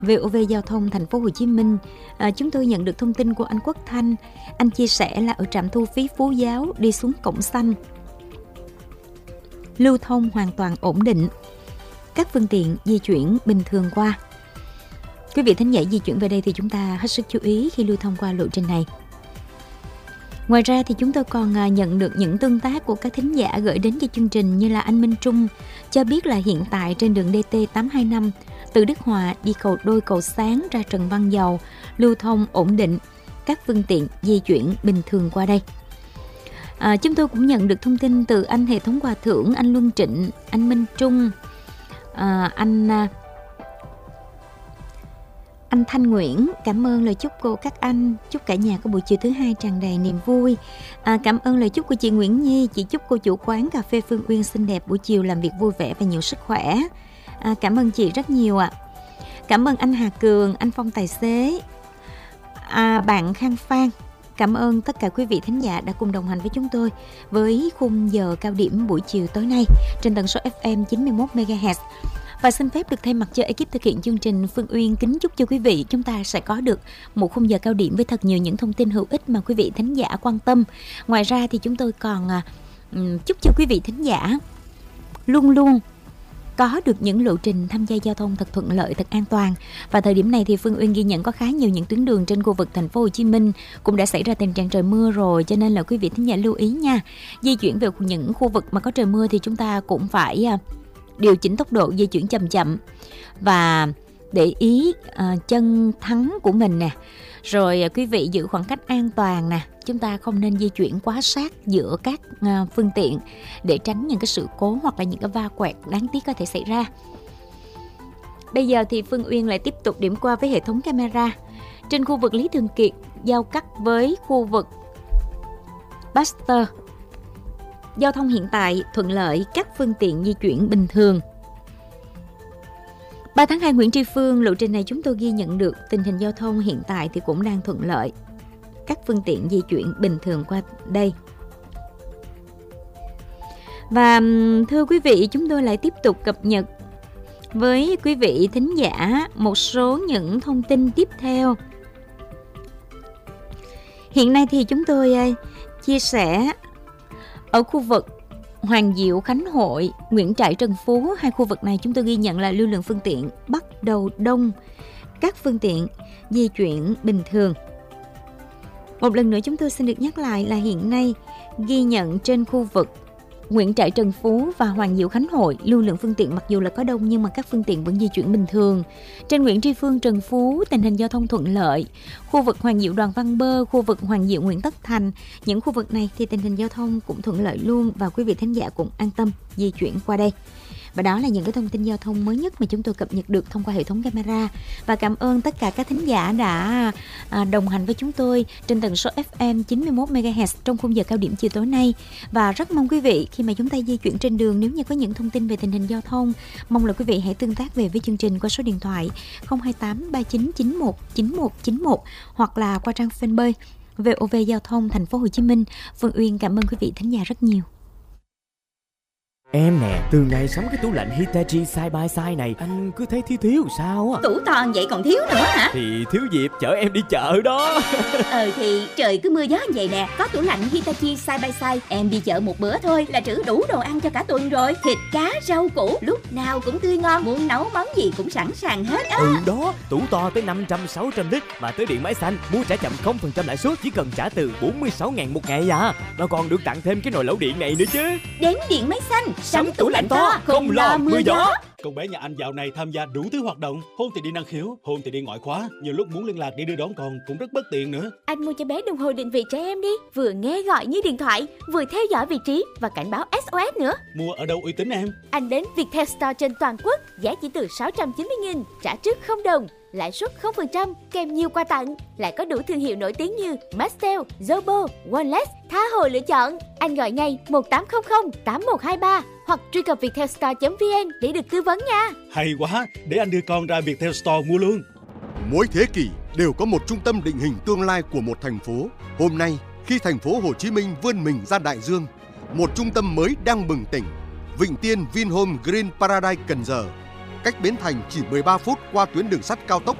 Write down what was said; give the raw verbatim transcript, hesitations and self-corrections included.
vê o vê Giao thông Thành phố Hồ Chí Minh. À, chúng tôi nhận được thông tin của anh Quốc Thanh. Anh chia sẻ là ở trạm thu phí Phú Giáo đi xuống Cổng Xanh, lưu thông hoàn toàn ổn định, các phương tiện di chuyển bình thường qua. Quý vị thính giả di chuyển về đây thì chúng ta hết sức chú ý khi lưu thông qua lộ trình này. Ngoài ra thì chúng tôi còn nhận được những tương tác của các thính giả gửi đến cho chương trình, như là anh Minh Trung cho biết là hiện tại trên đường đê tê tám hai năm từ Đức Hòa đi cầu Đôi Cầu Sáng ra Trần Văn Dầu lưu thông ổn định, các phương tiện di chuyển bình thường qua đây. À, chúng tôi cũng nhận được thông tin từ anh Hệ thống Hòa Thượng, anh Luân Trịnh, anh Minh Trung, à, anh anh Thanh Nguyễn. Cảm ơn lời chúc của các anh, chúc cả nhà có buổi chiều thứ hai tràn đầy niềm vui. À, cảm ơn lời chúc của chị Nguyễn Nhi, chị chúc cô chủ quán cà phê Phương Uyên xinh đẹp buổi chiều làm việc vui vẻ và nhiều sức khỏe. À, cảm ơn chị rất nhiều ạ. À. Cảm ơn anh Hà Cường, anh Phong tài xế, à, bạn Khang Phan. Cảm ơn tất cả quý vị thính giả đã cùng đồng hành với chúng tôi với khung giờ cao điểm buổi chiều tối nay trên tần số ép em chín mươi mốt mê ga héc. Và xin phép được thay mặt cho ekip thực hiện chương trình, Phương Uyên kính chúc cho quý vị chúng ta sẽ có được một khung giờ cao điểm với thật nhiều những thông tin hữu ích mà quý vị thính giả quan tâm. Ngoài ra thì chúng tôi còn uh, chúc cho quý vị thính giả luôn luôn có được những lộ trình tham gia giao thông thật thuận lợi, thật an toàn. Và thời điểm này thì Phương Uyên ghi nhận có khá nhiều những tuyến đường trên khu vực thành phố Hồ Chí Minh cũng đã xảy ra tình trạng trời mưa rồi, cho nên là quý vị thính giả lưu ý nha. Di chuyển về những khu vực mà có trời mưa thì chúng ta cũng phải uh, điều chỉnh tốc độ di chuyển chậm chậm và để ý uh, chân thắng của mình nè. Rồi uh, quý vị giữ khoảng cách an toàn nè. Chúng ta không nên di chuyển quá sát giữa các uh, phương tiện để tránh những cái sự cố hoặc là những cái va quẹt đáng tiếc có thể xảy ra. Bây giờ thì Phương Uyên lại tiếp tục điểm qua với hệ thống camera trên khu vực Lý Thường Kiệt giao cắt với khu vực Baxter. Giao thông hiện tại thuận lợi, các phương tiện di chuyển bình thường. ba tháng hai Nguyễn Tri Phương, lộ trình này chúng tôi ghi nhận được tình hình giao thông hiện tại thì cũng đang thuận lợi, các phương tiện di chuyển bình thường qua đây. Và thưa quý vị, chúng tôi lại tiếp tục cập nhật với quý vị thính giả một số những thông tin tiếp theo. Hiện nay thì chúng tôi chia sẻ ở khu vực Hoàng Diệu, Khánh Hội, Nguyễn Trãi, Trần Phú, hai khu vực này chúng tôi ghi nhận là lưu lượng phương tiện bắt đầu đông, các phương tiện di chuyển bình thường. Một lần nữa chúng tôi xin được nhắc lại là hiện nay ghi nhận trên khu vực Nguyễn Trãi, Trần Phú và Hoàng Diệu, Khánh Hội, lưu lượng phương tiện mặc dù là có đông nhưng mà các phương tiện vẫn di chuyển bình thường. Trên Nguyễn Tri Phương, Trần Phú, tình hình giao thông thuận lợi. Khu vực Hoàng Diệu, Đoàn Văn Bơ, khu vực Hoàng Diệu, Nguyễn Tất Thành, những khu vực này thì tình hình giao thông cũng thuận lợi luôn và quý vị thính giả cũng an tâm di chuyển qua đây. Và đó là những cái thông tin giao thông mới nhất mà chúng tôi cập nhật được thông qua hệ thống camera. Và cảm ơn tất cả các thính giả đã đồng hành với chúng tôi trên tần số ép em chín mươi mốt mê ga héc trong khung giờ cao điểm chiều tối nay. Và rất mong quý vị khi mà chúng ta di chuyển trên đường, nếu như có những thông tin về tình hình giao thông, mong là quý vị hãy tương tác về với chương trình qua số điện thoại không hai tám ba chín chín một chín một chín một hoặc là qua trang fanpage vê o vê Giao thông Thành phố Hồ Chí Minh. Phương Uyên cảm ơn quý vị thính giả rất nhiều. Em nè, từ ngày sắm cái tủ lạnh Hitachi side by side này, anh cứ thấy thiếu thiếu sao á. Tủ to vậy còn thiếu nữa hả? Thì thiếu dịp chở em đi chợ đó. Ờ thì trời cứ mưa gió như vậy nè, có tủ lạnh Hitachi side by side, em đi chợ một bữa thôi là trữ đủ đồ ăn cho cả tuần rồi. Thịt, cá, rau củ lúc nào cũng tươi ngon, muốn nấu món gì cũng sẵn sàng hết á. Ừ đó, tủ to tới năm trăm sáu trăm lít mà tới điện máy xanh, mua trả chậm không phần trăm lãi suất, chỉ cần trả từ bốn mươi sáu ngàn một ngày à. Mà còn được tặng thêm cái nồi lẩu điện này nữa chứ. Đến điện máy xanh, sắm tủ lạnh to, không lo mưa gió. Con bé nhà anh dạo này tham gia đủ thứ hoạt động. Hôn thì đi năng khiếu, hôn thì đi ngoại khóa. Nhiều lúc muốn liên lạc đi đưa đón con cũng rất bất tiện nữa. Anh mua cho bé đồng hồ định vị trẻ em đi, vừa nghe gọi như điện thoại, vừa theo dõi vị trí và cảnh báo ét o ét nữa. Mua ở đâu uy tín em? Anh đến Viettel Store trên toàn quốc, giá chỉ từ sáu trăm chín mươi nghìn, trả trước không đồng, lãi suất không phần trăm, kèm nhiều quà tặng, lại có đủ thương hiệu nổi tiếng như Maxtel, Zobo, Wallace, tha hồ lựa chọn. Anh gọi ngay một tám không không tám một hai ba hoặc truy cập viettelstore chấm vn để được tư vấn nha. Hay quá, để anh đưa con ra Viettel Store mua luôn. Mỗi thế kỷ đều có một trung tâm định hình tương lai của một thành phố. Hôm nay, khi thành phố Hồ Chí Minh vươn mình ra đại dương, một trung tâm mới đang bừng tỉnh. Vịnh Tiên Vinhome Green Paradise Cần Giờ cách Bến Thành chỉ mười ba phút qua tuyến đường sắt cao tốc